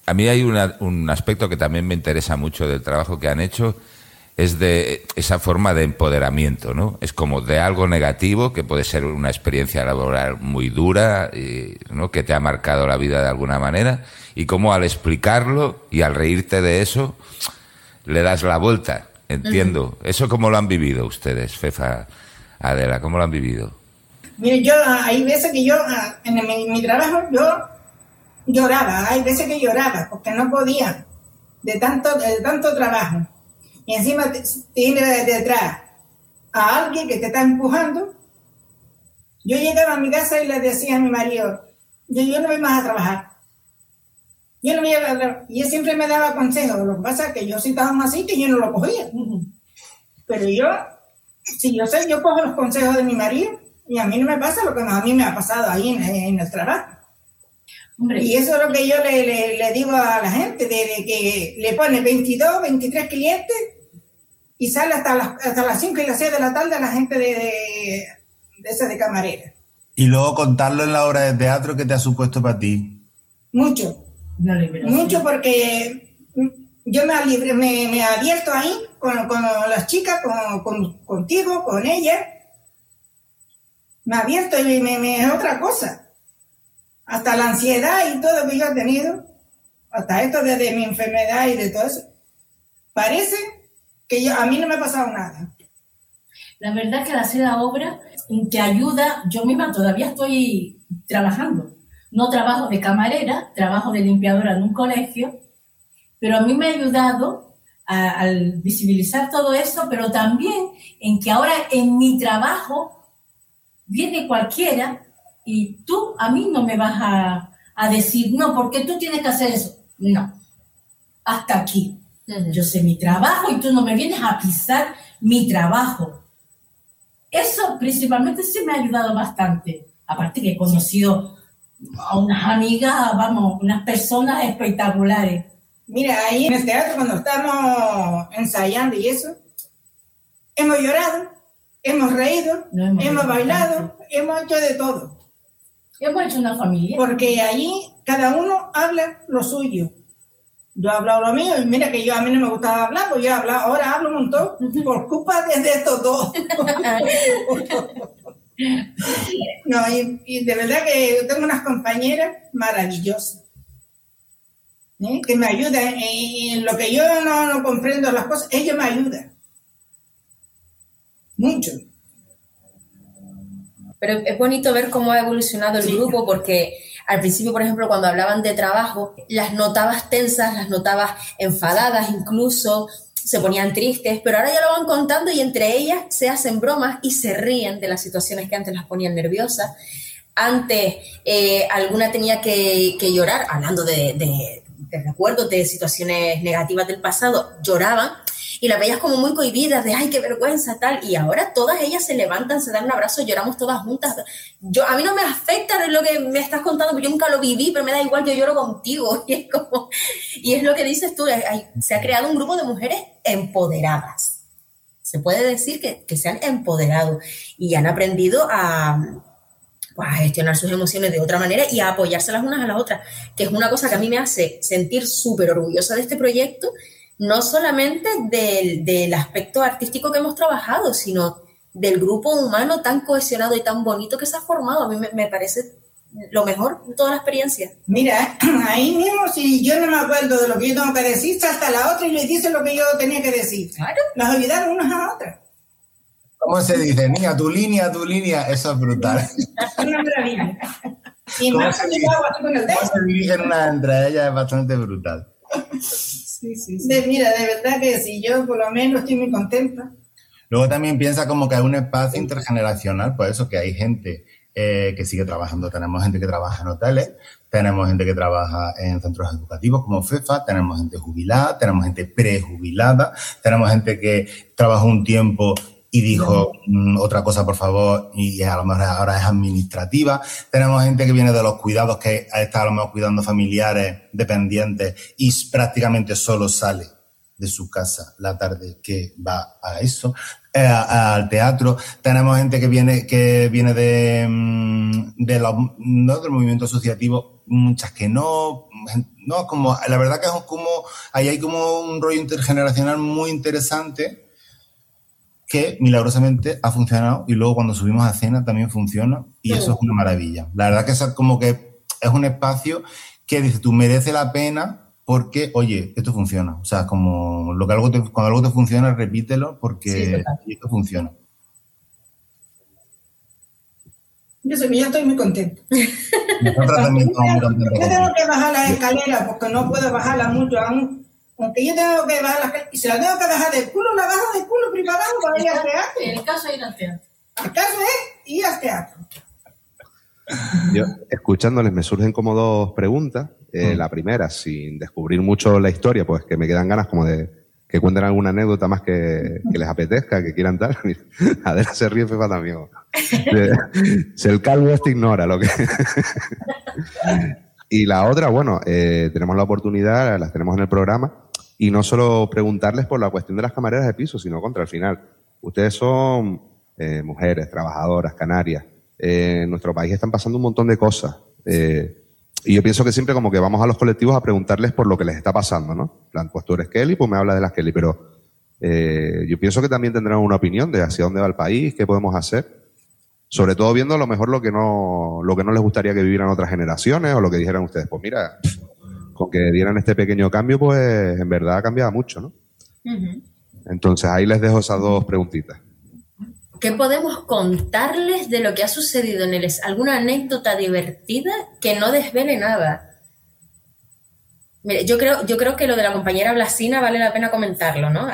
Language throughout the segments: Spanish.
A mí hay un aspecto que también me interesa mucho del trabajo que han hecho, es de esa forma de empoderamiento, ¿no? Es como de algo negativo, que puede ser una experiencia laboral muy dura, ¿no? Que te ha marcado la vida de alguna manera, y cómo al explicarlo y al reírte de eso, le das la vuelta, entiendo. ¿Eso cómo lo han vivido ustedes, Fefa, Adela? ¿Cómo lo han vivido? Mire, hay veces que en mi trabajo, yo lloraba, hay veces que lloraba, porque no podía, de tanto trabajo. Y encima tiene detrás a alguien que te está empujando. Yo llegaba a mi casa y le decía a mi marido, yo no voy más a trabajar. Yo no voy a trabajar. Y él siempre me daba consejos. Lo que pasa es que yo sí estaba más así que yo no lo cogía. Pero yo cojo los consejos de mi marido y a mí no me pasa lo que a mí me ha pasado ahí en el trabajo. Hombre. Y eso es lo que yo le digo a la gente, de que le pone 22, 23 clientes y sale hasta las 5 y las 6 de la tarde a la gente de camarera. Y luego contarlo en la obra de teatro, ¿qué te ha supuesto para ti? Mucho. Mucho, porque yo me he abierto ahí con las chicas, contigo, con ella. Me ha abierto y me es otra cosa. Hasta la ansiedad y todo lo que yo he tenido, hasta esto de mi enfermedad y de todo eso, parece que a mí no me ha pasado nada. La verdad es que al hacer la obra te ayuda. Yo misma todavía estoy trabajando. No trabajo de camarera, trabajo de limpiadora en un colegio, pero a mí me ha ayudado al visibilizar todo eso, pero también en que ahora en mi trabajo viene cualquiera y tú a mí no me vas a decir, no, porque tú tienes que hacer eso. No, hasta aquí. Yo sé mi trabajo y tú no me vienes a pisar mi trabajo. Eso principalmente sí me ha ayudado bastante. Aparte que he conocido a unas amigas, unas personas espectaculares. Mira, ahí en el teatro cuando estamos ensayando y eso, hemos llorado, hemos reído, hemos bailado, hemos hecho de todo. Hemos hecho una familia. Porque allí cada uno habla lo suyo. Yo he hablado lo mío y mira que a mí no me gustaba hablar, pues ahora hablo un montón por culpa de estos dos. No, y de verdad que tengo unas compañeras maravillosas, que me ayudan en lo que yo no comprendo las cosas, ellos me ayudan mucho. Pero es bonito ver cómo ha evolucionado el grupo, porque al principio, por ejemplo, cuando hablaban de trabajo, las notabas tensas, las notabas enfadadas incluso, se ponían tristes, pero ahora ya lo van contando y entre ellas se hacen bromas y se ríen de las situaciones que antes las ponían nerviosas. Antes alguna tenía que llorar, hablando de recuerdos, de situaciones negativas del pasado, lloraban y las veías como muy cohibidas, de ¡ay, qué vergüenza!, tal, y ahora todas ellas se levantan, se dan un abrazo, lloramos todas juntas. A mí no me afecta lo que me estás contando, porque yo nunca lo viví, pero me da igual, yo lloro contigo, y es lo que dices tú, se ha creado un grupo de mujeres empoderadas, se puede decir que se han empoderado y han aprendido a gestionar sus emociones de otra manera y a apoyarse las unas a las otras, que es una cosa que a mí me hace sentir súper orgullosa de este proyecto, no solamente del aspecto artístico que hemos trabajado, sino del grupo humano tan cohesionado y tan bonito que se ha formado. A mí me parece lo mejor de toda la experiencia. Mira, ahí mismo, si yo no me acuerdo de lo que yo tengo que decir, salta la otra y le dice lo que yo tenía que decir. Claro. Las ayudaron unas a otras. ¿Cómo se dice? Niña, tu línea, eso es brutal. Una maravilla. Y ¿Cómo más se dirigen una entre ellas? Es bastante brutal. Sí. Mira, de verdad que sí, yo por lo menos estoy muy contenta. Luego también piensa como que hay un espacio intergeneracional, pues eso, que hay gente que sigue trabajando. Tenemos gente que trabaja en hoteles, tenemos gente que trabaja en centros educativos como FEFA, tenemos gente jubilada, tenemos gente prejubilada, tenemos gente que trabajó un tiempo y dijo otra cosa, por favor, y a lo mejor ahora es administrativa. Tenemos gente que viene de los cuidados, que está a lo mejor cuidando familiares dependientes y prácticamente solo sale de su casa la tarde que va a eso, al teatro. Tenemos gente que viene de los, no del movimiento asociativo, muchas que no, como, la verdad que es como, ahí hay como un rollo intergeneracional muy interesante que milagrosamente ha funcionado y luego cuando subimos a cena también funciona y eso es una maravilla. La verdad que eso es como que es un espacio que dices, tú merece la pena porque, oye, esto funciona. O sea, como cuando algo te funciona, repítelo porque esto funciona. Yo estoy muy contento. Nosotros también estamos muy contentos. Yo tengo que bajar la escalera porque no puedo bajarla mucho aún. Aunque yo tengo que bajar la escalera, y si la tengo que bajar del culo, la bajo del culo preparado para ir al teatro. En el caso de ir al teatro. El caso es ir al teatro. Yo, escuchándoles, me surgen como dos preguntas. La primera, sin descubrir mucho la historia, pues que me quedan ganas como de que cuenten alguna anécdota más que les apetezca, que quieran tal. Adela se ríe, Fefa también. Si el calvo este ignora lo que... Y la otra, bueno, tenemos la oportunidad, las tenemos en el programa, y no solo preguntarles por la cuestión de las camareras de piso, sino contra el final. Ustedes son mujeres, trabajadoras, canarias. En nuestro país están pasando un montón de cosas. Y yo pienso que siempre como que vamos a los colectivos a preguntarles por lo que les está pasando, ¿no? En plan, pues tú eres Kelly, pues me hablas de las Kelly, pero yo pienso que también tendrán una opinión de hacia dónde va el país, qué podemos hacer. Sobre todo viendo a lo mejor lo que no les gustaría que vivieran otras generaciones o lo que dijeran ustedes. Pues mira, con que dieran este pequeño cambio, pues en verdad cambiaba mucho, ¿no? Uh-huh. Entonces ahí les dejo esas dos preguntitas. ¿Qué podemos contarles de lo que ha sucedido en el... ¿Alguna anécdota divertida que no desvele nada? Mire, yo creo que lo de la compañera Blasina vale la pena comentarlo, ¿no?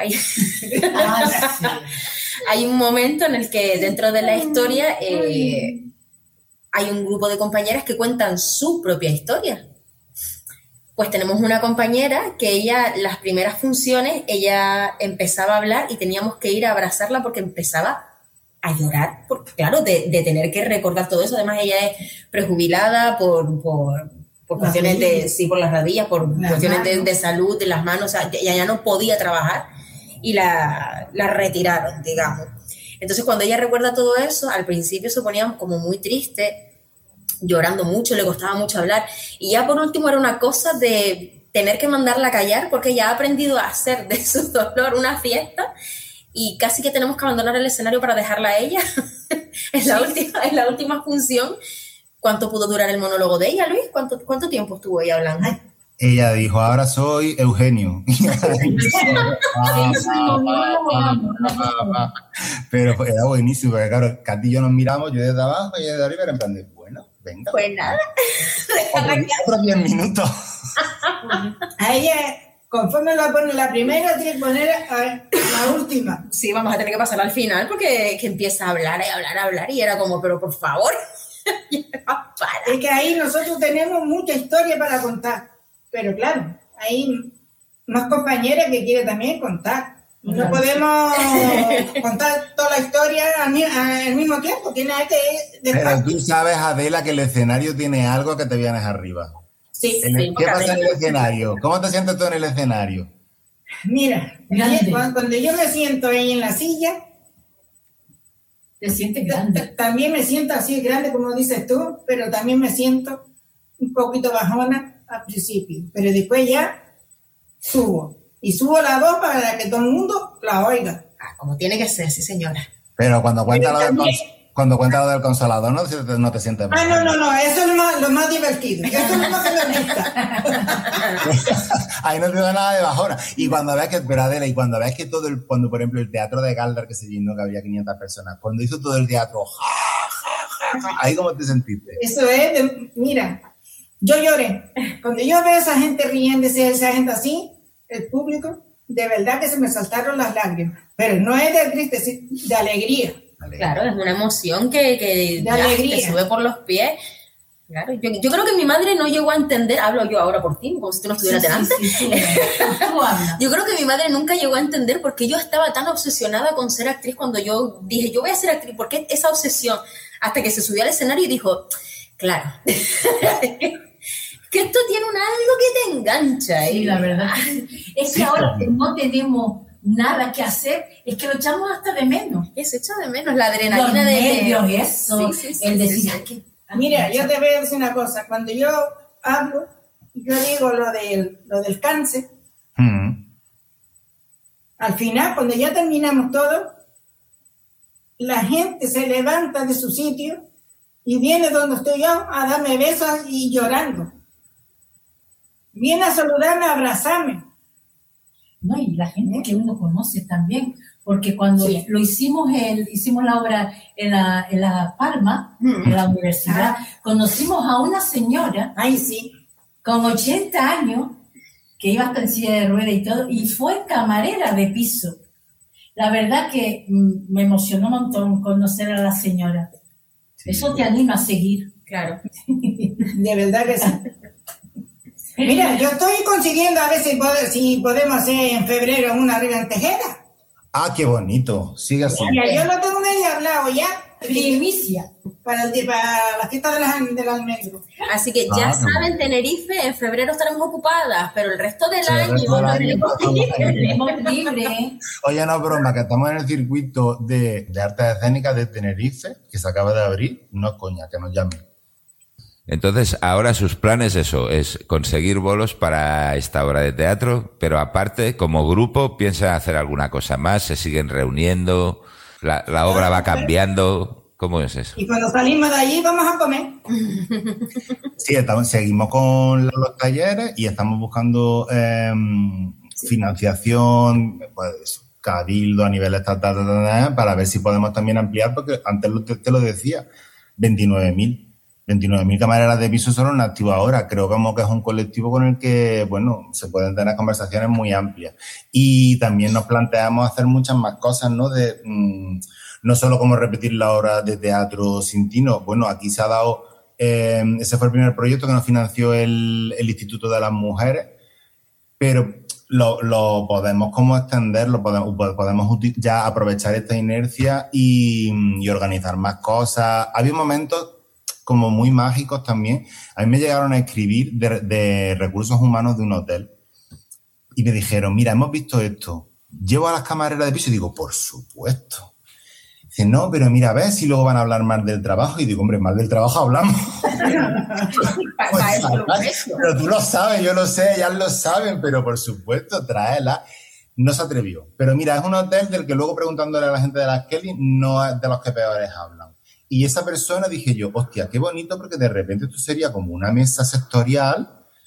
Hay un momento en el que dentro de la historia hay un grupo de compañeras que cuentan su propia historia. Pues tenemos una compañera que ella, las primeras funciones, ella empezaba a hablar y teníamos que ir a abrazarla porque empezaba a llorar, porque, claro, de tener que recordar todo eso. Además, ella es prejubilada por cuestiones de... Sí, por las rodillas, por cuestiones de salud, de las manos. O sea, ella ya no podía trabajar y la retiraron, digamos. Entonces, cuando ella recuerda todo eso, al principio se ponía como muy triste, llorando mucho, le costaba mucho hablar. Y ya por último era una cosa de tener que mandarla a callar porque ella ha aprendido a hacer de su dolor una fiesta. Y casi que tenemos que abandonar el escenario para dejarla a ella en la última función. ¿Cuánto pudo durar el monólogo de ella, Luis? ¿Cuánto tiempo estuvo ella hablando? Ella dijo, ahora soy Eugenio. Pero era buenísimo, porque claro, Katy y yo nos miramos, yo desde abajo y ella desde arriba, era en plan de, bueno, venga. Pues nada. Otros 10 minutos. A ella... Conforme la pone la primera, tiene que poner la última. Sí, vamos a tener que pasar al final porque que empieza a hablar y era como, pero por favor. Es que ahí nosotros tenemos mucha historia para contar. Pero claro, hay más compañeras que quieren también contar. Y no podemos contar toda la historia al mismo tiempo. Tiene que... Pero tú sabes, Adela, que el escenario tiene algo que te vienes arriba. Sí, ¿Qué pasa en el escenario? ¿Cómo te sientes tú en el escenario? Mira, cuando yo me siento ahí en la silla, te sientes grande. También me siento así grande como dices tú, pero también me siento un poquito bajona al principio, pero después ya subo. Y subo la voz para que todo el mundo la oiga. Como tiene que ser, sí señora. Pero cuando cuenta lo del consolador, no te sientes mal. No, eso es lo más divertido. Eso es lo más que me gusta. Ahí no te da nada de bajona. Y cuando ves que, pero Adela, y cuando ves que cuando por ejemplo el teatro de Galdar que se llenó, que había 500 personas, cuando hizo todo el teatro, ahí cómo te sentiste. Eso es, mira, yo lloré. Cuando yo veo a esa gente riéndose, esa gente así, el público, de verdad que se me saltaron las lágrimas. Pero no es de tristeza, de alegría. Claro, es una emoción que te sube por los pies. Claro, yo creo que mi madre no llegó a entender, hablo yo ahora por ti, como si tú no estuvieras delante. Yo creo que mi madre nunca llegó a entender por qué yo estaba tan obsesionada con ser actriz cuando yo dije, yo voy a ser actriz, ¿por qué esa obsesión? Hasta que se subió al escenario y dijo, claro, que esto tiene algo que te engancha. Sí, la verdad. Es que ahora que no tenemos nada que hacer, es que lo echamos hasta de menos. Se echa de menos la adrenalina los nervios, eso, sí, el decir que... Mira, yo te voy a decir una cosa, cuando yo hablo, yo digo lo del cáncer. Al final, cuando ya terminamos todo, la gente se levanta de su sitio y viene donde estoy yo a darme besos y llorando. Viene a saludarme, a abrazarme. No, y la gente que uno conoce también, porque cuando lo hicimos la obra en La Palma, en la universidad, conocimos a una señora con 80 años, que iba hasta en silla de ruedas y todo, y fue camarera de piso. La verdad que me emocionó un montón conocer a la señora. Sí. Eso te anima a seguir. Claro. De verdad que sí. Mira, yo estoy consiguiendo a ver si podemos hacer en febrero una riga en Tejeda. Ah, qué bonito. Sigue así. Mira, yo lo tengo medio hablado ya. Primicia. Para la fiesta del almendro. Así que ya saben, Tenerife, en febrero estaremos ocupadas, pero el resto del año tenemos libre. Oye, no, broma, que estamos en el circuito de artes escénicas de Tenerife, que se acaba de abrir. No, coña, que nos llamen. Entonces, ahora sus planes es conseguir bolos para esta obra de teatro, pero aparte, como grupo, ¿piensan hacer alguna cosa más? ¿Se siguen reuniendo? ¿La obra va cambiando? ¿Cómo es eso? Y cuando salimos de allí vamos a comer. Sí, seguimos con los talleres y estamos buscando financiación, pues, cabildo a nivel estatal, para ver si podemos también ampliar, porque antes te lo decía, 29.000 camareras de piso solo en activo ahora. Creo como que es un colectivo con el que, bueno, se pueden tener conversaciones muy amplias. Y también nos planteamos hacer muchas más cosas, ¿no? No solo como repetir la obra de teatro sin tino. Bueno, aquí se ha dado, ese fue el primer proyecto que nos financió el Instituto de las Mujeres, pero lo podemos como extender, podemos ya aprovechar esta inercia y organizar más cosas. Había momentos como muy mágicos también. A mí me llegaron a escribir de recursos humanos de un hotel y me dijeron, mira, hemos visto esto, llevo a las camareras de piso, y digo, por supuesto. Dice, no, pero mira, a ver si luego van a hablar más del trabajo. Y digo, hombre, más del trabajo hablamos. Pero tú lo sabes, yo lo sé, ellas lo saben, pero por supuesto, tráela. No se atrevió. Pero mira, es un hotel del que luego, preguntándole a la gente de las Kelly, no es de los que peores hablan. Y esa persona, dije yo, hostia, qué bonito, porque de repente esto sería como una mesa sectorial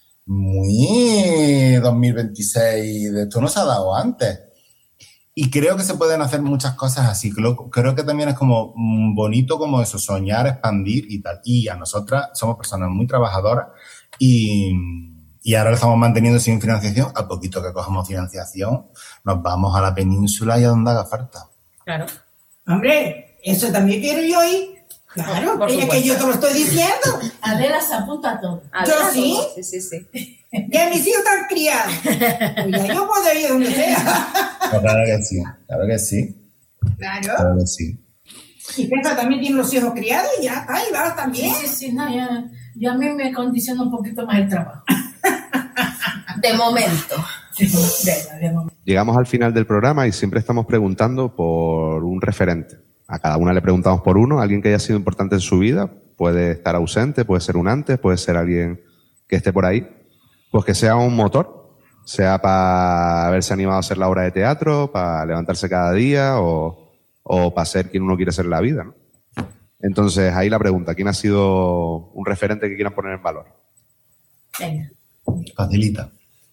muy 2026, de esto no se ha dado antes. Y creo que se pueden hacer muchas cosas así. Creo que también es como bonito como eso, soñar, expandir y tal. Y a nosotras somos personas muy trabajadoras y ahora lo estamos manteniendo sin financiación. A poquito que cojamos financiación, nos vamos a la península y a donde haga falta. Claro. Hombre, eso también quiero yo ir. Claro, es que yo te lo estoy diciendo. Adela se apunta a todo. ¿Yo sí? Sí. Ya mis hijos están criados. Pues ya yo puedo ir donde sea. Claro que sí, claro que sí. Claro que sí. Y Pepa también tiene los hijos criados y ya, ahí va también. Sí, no, ya a mí me condiciona un poquito más el trabajo. De momento. De momento. Llegamos al final del programa y siempre estamos preguntando por un referente. A cada una le preguntamos por uno, alguien que haya sido importante en su vida, puede estar ausente, puede ser un antes, puede ser alguien que esté por ahí, pues que sea un motor, sea para haberse animado a hacer la obra de teatro, para levantarse cada día o para ser quien uno quiere ser en la vida, ¿no? Entonces, ahí la pregunta, ¿quién ha sido un referente que quieran poner en valor? Venga. Facilita.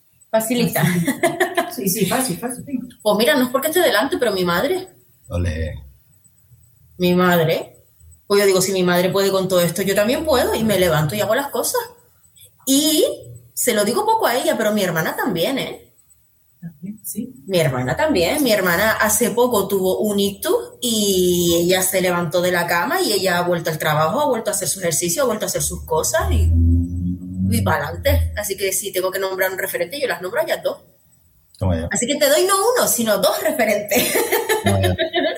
Sí, fácil. Pues mira, no es porque esté delante, pero mi madre. Ole. Mi madre. Pues yo digo, si mi madre puede con todo esto, yo también puedo, y me levanto y hago las cosas. Y se lo digo poco a ella, pero mi hermana también, ¿eh? Sí. Mi hermana también. Mi hermana hace poco tuvo un ictus y ella se levantó de la cama y ella ha vuelto al trabajo, ha vuelto a hacer su ejercicio, ha vuelto a hacer sus cosas y para adelante. Así que si tengo que nombrar un referente, yo las nombro a ellas dos. Toma ya. Así que te doy no uno, sino dos referentes. Toma ya.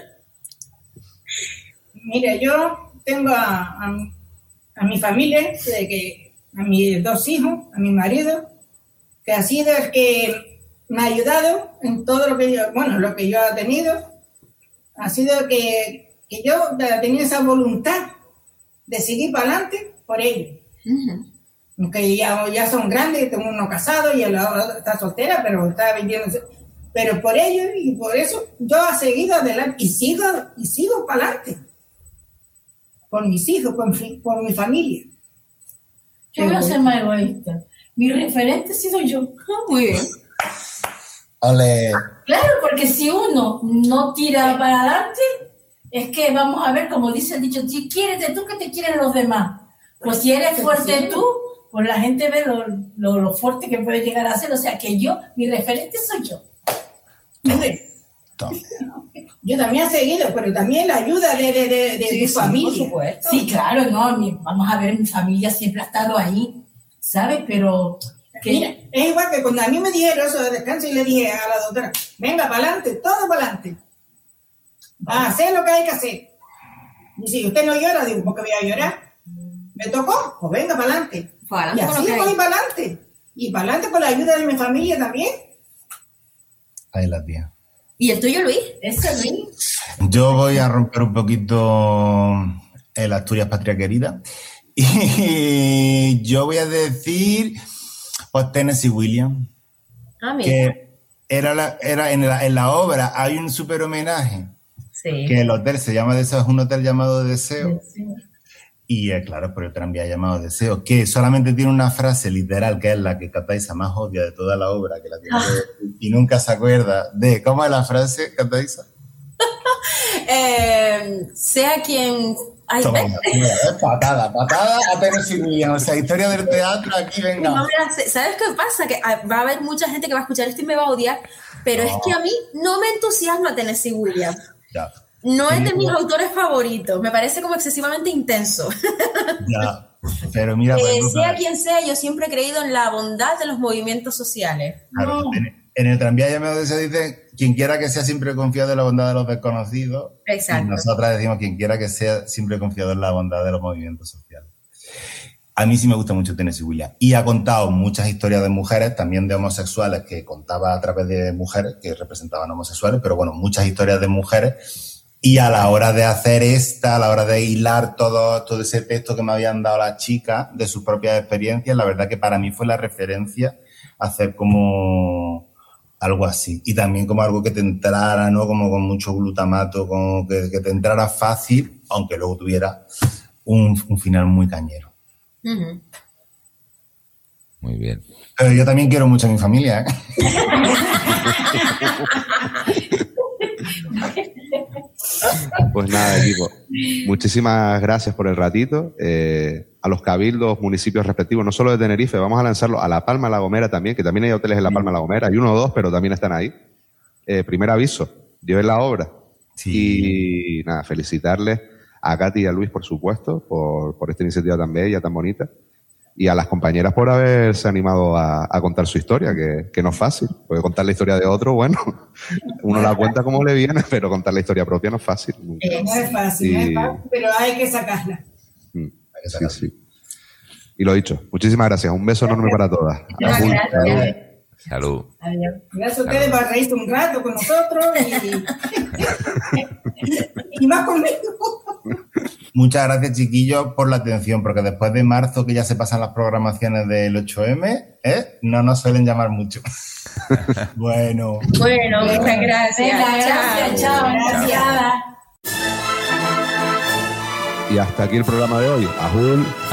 Mira, yo tengo a mi familia, a mis dos hijos, a mi marido, que ha sido el que me ha ayudado en todo lo que yo he tenido. Ha sido que yo he tenido esa voluntad de seguir para adelante por ellos. Uh-huh. Aunque ya son grandes, tengo uno casado y la otra está soltera, pero está vendiendo. Pero por ello y por eso yo he seguido adelante y sigo para adelante. Por mis hijos, por mi familia. Yo voy a ser más egoísta. Mi referente he sido yo. Muy bien. Ole. Claro, porque si uno no tira para adelante, es que vamos a ver, como dice el dicho, si quieres tú, que te quieren los demás. Pues si eres fuerte tú, pues la gente ve lo fuerte que puede llegar a ser. O sea que mi referente soy yo. Yo también he seguido, pero también la ayuda de mi familia. Por supuesto. Sí, claro, no, vamos a ver, mi familia siempre ha estado ahí, ¿sabes? Pero... Mira, es igual que cuando a mí me dijeron eso de descanso y le dije a la doctora, venga, para adelante, todo para adelante. A hacer lo que hay que hacer. Y si usted no llora, digo, ¿por qué voy a llorar? ¿Me tocó? Pues venga, para adelante. Y así voy para adelante. Y para adelante con la ayuda de mi familia también. Ahí la tía. ¿Y el tuyo, Luis? Ese Luis. Yo voy a romper un poquito el Asturias Patria Querida. Y yo voy a decir, pues Tennessee Williams. Mira. Que era en la obra hay un súper homenaje. Sí. Que el hotel se llama Deseo, es un hotel llamado Deseo. Sí. Y claro, por el tranvía llamado Deseo, que solamente tiene una frase literal, que es la que Cataiza más odia de toda la obra, que la tiene y nunca se acuerda de. ¿Cómo es la frase, Cataiza? Sea quien... Ay, patada a Tennessee Williams. O sea, historia del teatro, aquí venga. No, ¿sabes qué pasa? Que va a haber mucha gente que va a escuchar esto y me va a odiar, pero es que a mí no me entusiasma Tennessee Williams. Ya. No es de mis autores favoritos, me parece como excesivamente intenso. Ya, pero mira... sea quien sea, yo siempre he creído en la bondad de los movimientos sociales. Claro, en el tranvía llamado se dice, quien quiera que sea siempre confiado en la bondad de los desconocidos. Exacto. Y nosotras decimos, quien quiera que sea siempre confiado en la bondad de los movimientos sociales. A mí sí me gusta mucho Tennessee Williams. Y ha contado muchas historias de mujeres, también de homosexuales, que contaba a través de mujeres que representaban homosexuales, pero bueno, muchas historias de mujeres. Y a la hora de hacer a la hora de hilar todo ese texto que me habían dado las chicas de sus propias experiencias, la verdad que para mí fue la referencia hacer como algo así. Y también como algo que te entrara, ¿no? Como con mucho glutamato, como que te entrara fácil, aunque luego tuviera un final muy cañero. Uh-huh. Muy bien. Pero yo también quiero mucho a mi familia, ¿eh? Pues nada, equipo. Muchísimas gracias por el ratito. A los cabildos, municipios respectivos, no solo de Tenerife, vamos a lanzarlo a La Palma, La Gomera también, que también hay hoteles en La Palma, La Gomera. Hay 1 o 2, pero también están ahí. Primer aviso, lleven la obra. Sí. Y nada, felicitarles a Katy y a Luis, por supuesto, por esta iniciativa tan bella, tan bonita. Y a las compañeras por haberse animado a contar su historia, que no es fácil. Porque contar la historia de otro, bueno, uno la cuenta como le viene, pero contar la historia propia no es fácil. No es fácil, pero hay que sacarla. Sí. Y lo dicho, muchísimas gracias. Un beso enorme para todas. Gracias. Salud. Gracias a ustedes por reírse un rato con nosotros y más conmigo. Muchas gracias, chiquillos, por la atención, porque después de marzo, que ya se pasan las programaciones del 8M, no nos suelen llamar mucho. Bueno, muchas gracias. Venga, gracias, chao. Gracias. Y hasta aquí el programa de hoy. Ajul.